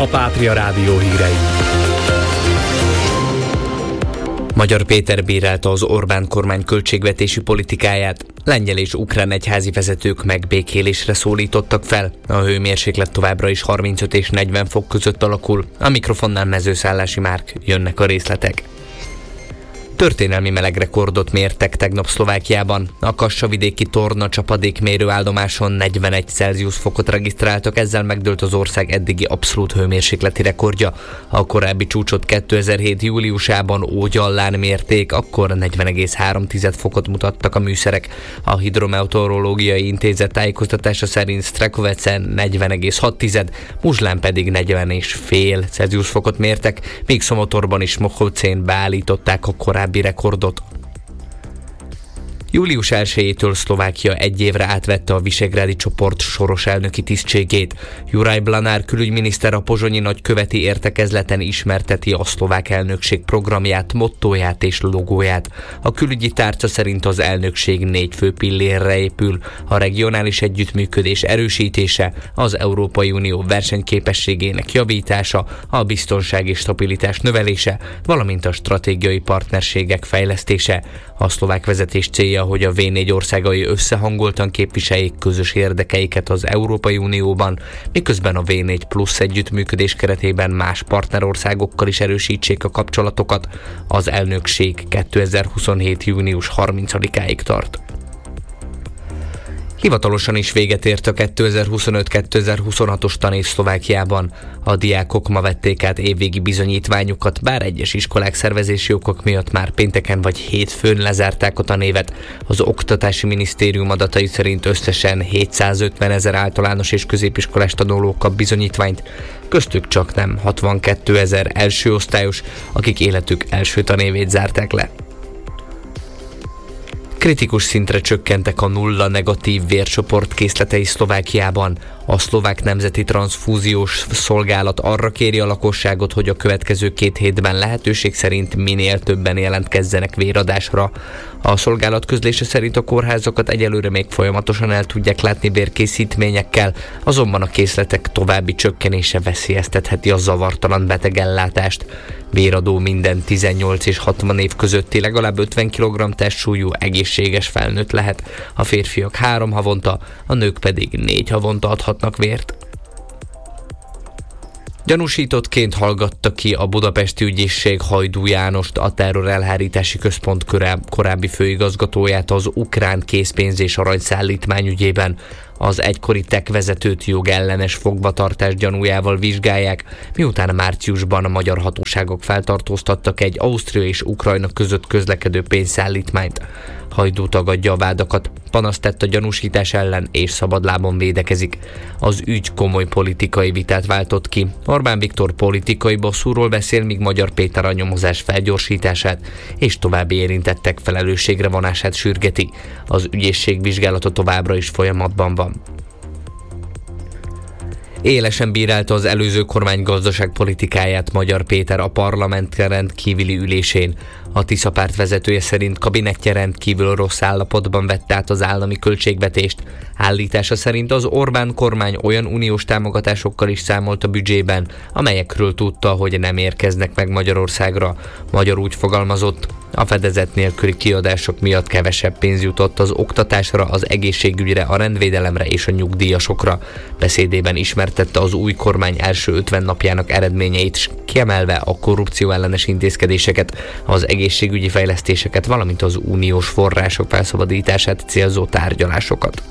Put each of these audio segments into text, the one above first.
a Pátria Rádió hírei. Magyar Péter bírálta az Orbán kormány költségvetési politikáját. Lengyel és ukrán egyházi vezetők megbékélésre szólítottak fel. A hőmérséklet továbbra is 35 és 40 fok között alakul. A mikrofonnál Mezőszállási Márk, jönnek a részletek. Történelmi melegrekordot mértek tegnap Szlovákiában. A Kassa-vidéki torna csapadékmérő állomáson 41 Celsius fokot regisztráltak, ezzel megdőlt az ország eddigi abszolút hőmérsékleti rekordja. A korábbi csúcsot 2007. júliusában Ógyallán mérték, akkor 40,3 fokot mutattak a műszerek. A Hidrometeorológiai Intézet tájékoztatása szerint Streckovecen 40,6, Muzslán pedig 40,5 Celsius fokot mértek, míg Szomotorban és Mohovcén beállították a korábbi rekordot. Július 1-től Szlovákia egy évre átvette a Visegrádi csoport soros elnöki tisztségét. Juraj Blanár külügyminiszter a pozsonyi nagyköveti értekezleten ismerteti a szlovák elnökség programját, mottóját és logóját. A külügyi tárca szerint az elnökség 4 fő pillérre épül: a regionális együttműködés erősítése, az Európai Unió versenyképességének javítása, a biztonság és stabilitás növelése, valamint a stratégiai partnerségek fejlesztése. A szlovák vezetés célja, hogy a V4 országai összehangoltan képviseljék közös érdekeiket az Európai Unióban, miközben a V4 plusz együttműködés keretében más partnerországokkal is erősítsék a kapcsolatokat. Az elnökség 2027. június 30-áig tart. Hivatalosan is véget ért a 2025-2026-os tanév Szlovákiában. A diákok ma vették át évvégi bizonyítványukat, bár egyes iskolák szervezési okok miatt már pénteken vagy hétfőn lezárták a tanévet. Az Oktatási Minisztérium adatai szerint összesen 750 000 általános és középiskolás tanuló kap bizonyítványt, köztük csaknem 62 000 elsőosztályos, akik életük első tanévét zárták le. Kritikus szintre csökkentek a nulla negatív vércsoport készletei Szlovákiában. A szlovák nemzeti transzfúziós szolgálat arra kéri a lakosságot, hogy a következő 2 hétben lehetőség szerint minél többen jelentkezzenek véradásra. A szolgálat közlése szerint a kórházakat egyelőre még folyamatosan el tudják látni vérkészítményekkel, azonban a készletek további csökkenése veszélyeztetheti a zavartalan betegellátást. Véradó minden 18 és 60 év közötti legalább 50 kg testsúlyú egészséges felnőtt lehet. A férfiak 3 havonta, a nők pedig 4 havonta adhatnak vért. Gyanúsítottként hallgatta ki a budapesti ügyészség Hajdú Jánost, a terrorelhárítási központ korábbi főigazgatóját az ukrán készpénz és aranyszállítmány ügyében. Az egykori TEK vezetőt jogellenes fogvatartás gyanújával vizsgálják, miután márciusban a magyar hatóságok feltartóztattak egy Ausztria és Ukrajna között közlekedő pénzszállítmányt. Hajdú tagadja a vádakat, panaszt tett a gyanúsítás ellen és szabadlábon védekezik. Az ügy komoly politikai vitát váltott ki. Orbán Viktor politikai bosszúról beszél, míg Magyar Péter a nyomozás felgyorsítását és további érintettek felelősségre vonását sürgeti. Az ügyészség vizsgálata továbbra is folyamatban van. Élesen bírálta az előző kormány gazdaságpolitikáját Magyar Péter a parlament rendkívüli ülésén. A Tisza párt vezetője szerint kabinetje rendkívül rossz állapotban vette át az állami költségvetést. Állítása szerint az Orbán kormány olyan uniós támogatásokkal is számolt a büdzsében, amelyekről tudta, hogy nem érkeznek meg Magyarországra. Magyar úgy fogalmazott: a fedezet nélküli kiadások miatt kevesebb pénz jutott az oktatásra, az egészségügyre, a rendvédelemre és a nyugdíjasokra. Beszédében ismertette az új kormány első 50 napjának eredményeit, s kiemelve a korrupció ellenes intézkedéseket, az egészségügyi fejlesztéseket, valamint az uniós források felszabadítását célzó tárgyalásokat.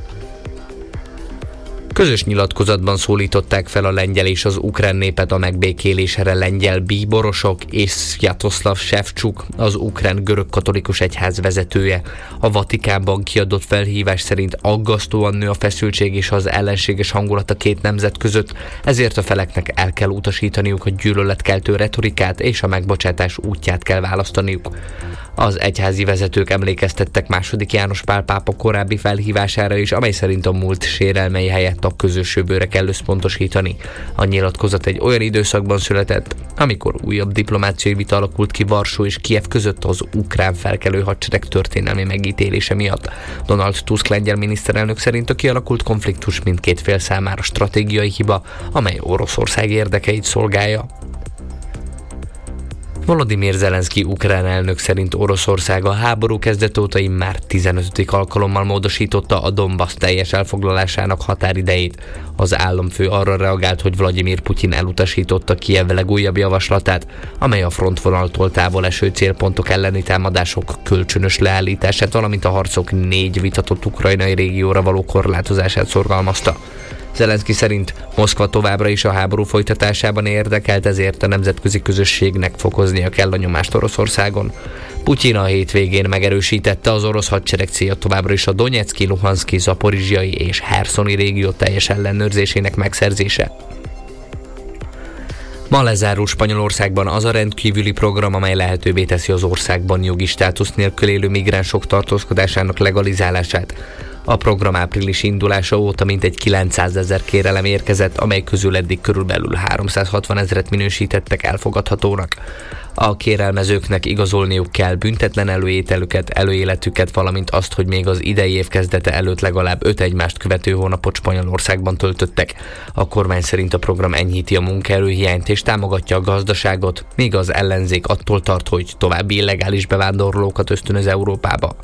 Közös nyilatkozatban szólították fel a lengyel és az ukrán népet a megbékélésre lengyel bíborosok és Sviatoslav Ševčuk, az ukrán görög-katolikus egyház vezetője. A Vatikánban kiadott felhívás szerint aggasztóan nő a feszültség és az ellenséges hangulat a két nemzet között, ezért a feleknek el kell utasítaniuk a gyűlöletkeltő retorikát és a megbocsátás útját kell választaniuk. Az egyházi vezetők emlékeztettek II. János Pál pápa korábbi felhívására is, amely szerint a múlt sérelmei helyett a közös jövőre kell összpontosítani. A nyilatkozat egy olyan időszakban született, amikor újabb diplomáciai vita alakult ki Varsó és Kijev között az ukrán felkelő hadsereg történelmi megítélése miatt. Donald Tusk lengyel miniszterelnök szerint a kialakult konfliktus mindkét fél számára stratégiai hiba, amely Oroszország érdekeit szolgálja. Volodymyr Zelenszky ukrán elnök szerint Oroszország a háború kezdete óta immár 15. alkalommal módosította a Donbass teljes elfoglalásának határidejét. Az államfő arra reagált, hogy Vladimir Putyin elutasította Kijev legújabb javaslatát, amely a frontvonaltól távol eső célpontok elleni támadások kölcsönös leállítását, valamint a harcok 4 vitatott ukrajnai régióra való korlátozását szorgalmazta. Zelenszky szerint Moszkva továbbra is a háború folytatásában érdekelt, ezért a nemzetközi közösségnek fokoznia kell a nyomást Oroszországon. Putyin a hétvégén megerősítette, az orosz hadsereg célja továbbra is a Donyeczki, Luhanszki, Zaporizsjai és Herszoni régió teljes ellenőrzésének megszerzése. Ma lezárul Spanyolországban az a rendkívüli program, amely lehetővé teszi az országban jogi státusz nélkül élő migránsok tartózkodásának legalizálását. A program áprilisi indulása óta mintegy 900 000 kérelem érkezett, amely közül eddig körülbelül 360 000-et minősítettek elfogadhatónak. A kérelmezőknek igazolniuk kell büntetlen előéletüket, valamint azt, hogy még az idei év kezdete előtt legalább 5 egymást követő hónapot Spanyolországban töltöttek. A kormány szerint a program enyhíti a munkaerőhiányt és támogatja a gazdaságot, míg az ellenzék attól tart, hogy további illegális bevándorlókat ösztönöz Európába.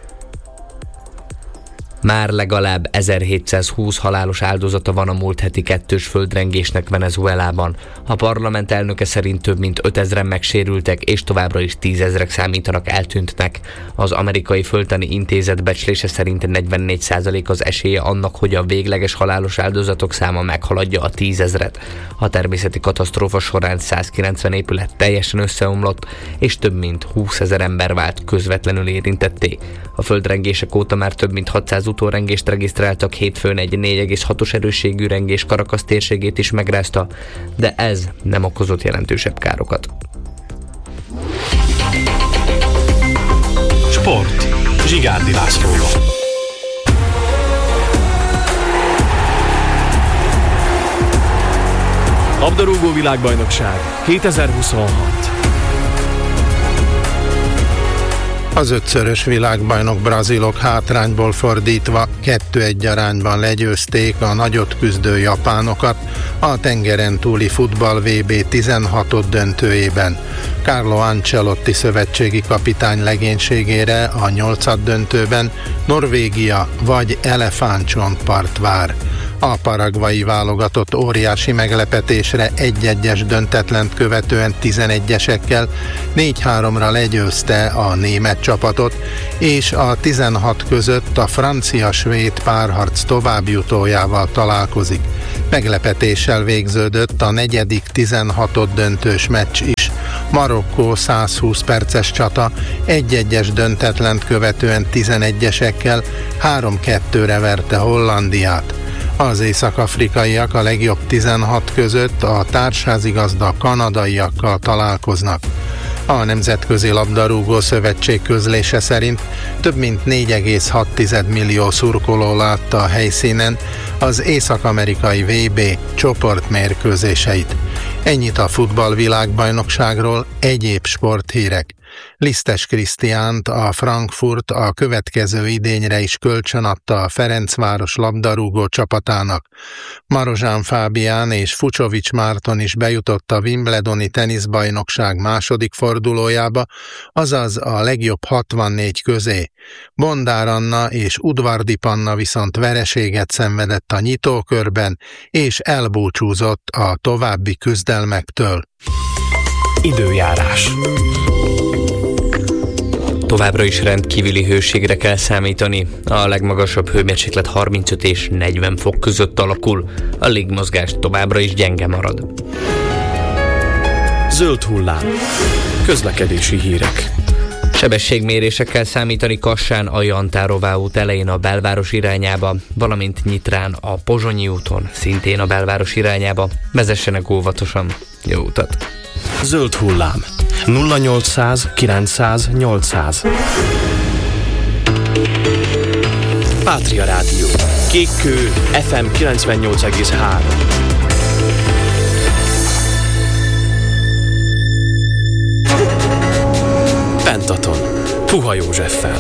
Már legalább 1720 halálos áldozata van a múlt heti 2-s földrengésnek Venezuelában. A parlament elnöke szerint több mint 5000-en megsérültek, és továbbra is 10 000-ek számítanak eltűntnek. Az amerikai földtani intézet becslése szerint 44% az esélye annak, hogy a végleges halálos áldozatok száma meghaladja a 10 000-et. A természeti katasztrófa során 190 épület teljesen összeomlott, és több mint 20 000 ember vált közvetlenül érintetté. A földrengések óta már több mint 600 utórengést regisztráltak, hétfőn egy 4,6-os erősségű rengés Caracas térségét is megrázta, de ez nem okozott jelentősebb károkat. Sport. Zsigárdi Lászlóval. Labdarúgó világbajnokság 2026. Az 5-szörös világbajnok brazilok hátrányból fordítva 2-1 arányban legyőzték a nagyot küzdő japánokat a tengeren túli futball VB 16. döntőjében. Carlo Ancelotti szövetségi kapitány legénységére a 8. döntőben Norvégia vagy elefántcsontpart vár. A paragvai válogatott óriási meglepetésre 1-1-es döntetlent követően 11-esekkel 4-3-ra legyőzte a német csapatot, és a 16 között a francia-svéd párharc továbbjutójával találkozik. Meglepetéssel végződött a 4. 16. döntős meccs is. Marokkó 120 perces csata 1-1-es döntetlent követően 11-esekkel 3-2-re verte Hollandiát. Az észak-afrikaiak a legjobb 16 között a társházigazda kanadaiakkal találkoznak. A Nemzetközi Labdarúgó Szövetség közlése szerint több mint 4,6 millió szurkoló látta a helyszínen az észak-amerikai VB csoportmérkőzéseit. Ennyit a futballvilágbajnokságról, egyéb sporthírek. Lisztes Krisztiánt, a Frankfurt a következő idényre is kölcsönadta a Ferencváros labdarúgó csapatának. Marozsán Fábián és Fucsovics Márton is bejutott a Wimbledoni teniszbajnokság második fordulójába, azaz a legjobb 64 közé. Bondár Anna és Udvardi Panna viszont vereséget szenvedett a nyitókörben, és elbúcsúzott a további küzdelmektől. Időjárás. Továbbra is rendkívüli hőségre kell számítani. A legmagasabb hőmérséklet 35 és 40 fok között alakul. A légmozgás továbbra is gyenge marad. Zöld hullám. Közlekedési hírek. Sebességmérésekkel számítani Kassán a Jantárová út elején a belváros irányába, valamint Nyitrán a Pozsonyi úton, szintén a belváros irányába. Vezessenek óvatosan. Jó utat! Zöld hullám. 0800 900 800. Pátria Rádió. Kékkő FM 98,3. Pentaton. Puha Józseffel.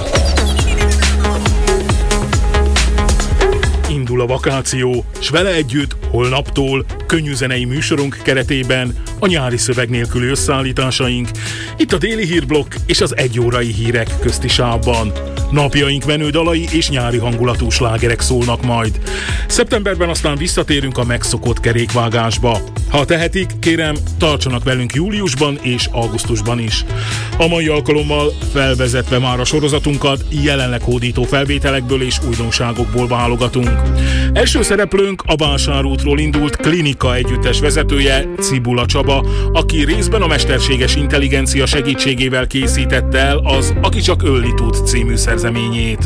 Indul a vakáció, s vele együtt holnaptól könnyűzenei műsorunk keretében a nyári szöveg nélküli összeállításaink, itt a déli hírblokk és az egyórai hírek közti sávban. Napjaink menő dalai és nyári hangulatú slágerek szólnak majd. Szeptemberben aztán visszatérünk a megszokott kerékvágásba. Ha tehetik, kérem, tartsanak velünk júliusban és augusztusban is. A mai alkalommal felvezetve már a sorozatunkat, jelenleg hódító felvételekből és újdonságokból válogatunk. Első szereplőnk a Vásárútról indult Klinika együttes vezetője, Cibula Csaba, aki részben a mesterséges intelligencia segítségével készítette el az Aki csak ölni tud című szerzeményét.